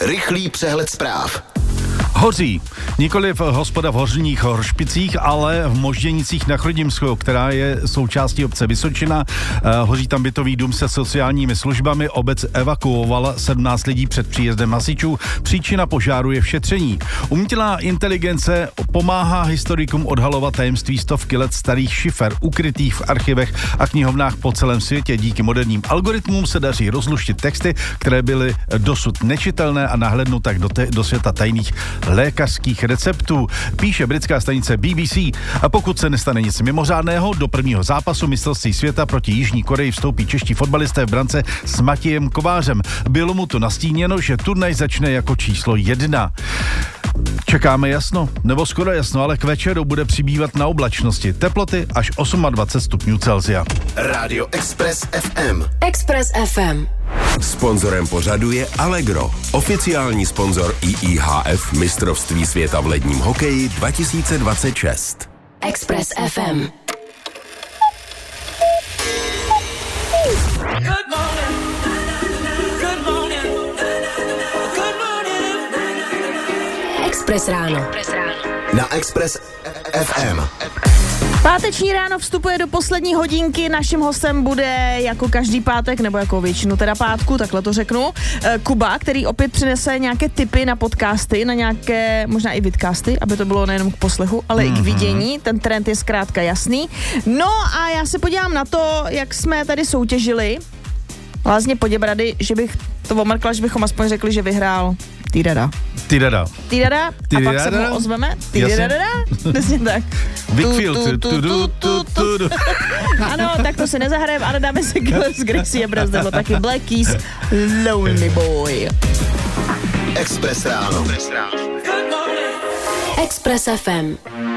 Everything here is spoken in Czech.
Rychlý přehled zpráv. Hoří. Nikoliv hospoda v Hořních Hořšpicích, ale v Možděnicích na Chrudimsku, která je součástí obce Vysočina. Hoří tam bytový dům se sociálními službami. Obec evakuovala 17 lidí před příjezdem hasičů. Příčina požáru je v šetření. Umělá inteligence pomáhá historikům odhalovat tajemství stovky let starých šifer ukrytých v archivech a knihovnách po celém světě. Díky moderním algoritmům se daří rozluštit texty, které byly dosud nečitelné a nahlédnout tak do světa tajných lékařských receptů, píše britská stanice BBC. A pokud se nestane nic mimořádného, do prvního zápasu mistrovství světa proti Jižní Koreji vstoupí čeští fotbalisté v brance s Matějem Kovářem. Bylo mu to nastíněno, že turnaj začne jako číslo 1. Čekáme jasno, nebo skoro jasno, ale k večeru bude přibývat na oblačnosti. Teploty až 28 stupňů Celsia. Rádio Express FM. Express FM. Sponzorem pořadu je Allegro, oficiální sponzor IIHF mistrovství světa v ledním hokeji 2026. Express FM. Express ráno. Na Express FM. Páteční ráno vstupuje do poslední hodinky. Naším hostem bude jako každý pátek, nebo jako většinu teda pátku, takhle to řeknu, Kuba, který opět přinese nějaké tipy na podcasty, na nějaké možná i vidcasty, aby to bylo nejenom k poslechu, ale i k vidění. Ten trend je zkrátka jasný. No a já se podívám na to, jak jsme tady soutěžili. Lázně Poděbrady, že bych to omrkla, že bychom aspoň řekli, že vyhrál Týdada. A pak se mu ozveme. Přesně tak. Wickfield. Ano, tak to se nezahrajeme, ale dáme se Killers, Gracie Braz, nebo taky Black Keys, Lonely Boy. Express ráno. Express FM.